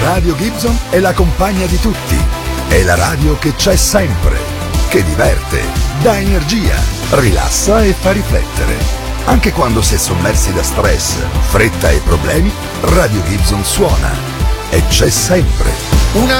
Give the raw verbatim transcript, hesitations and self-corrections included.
Radio Gibson è la compagna di tutti. È la radio che c'è sempre, che diverte, dà energia, rilassa e fa riflettere. Anche quando si è sommersi da stress, fretta e problemi, Radio Gibson suona e c'è sempre. Una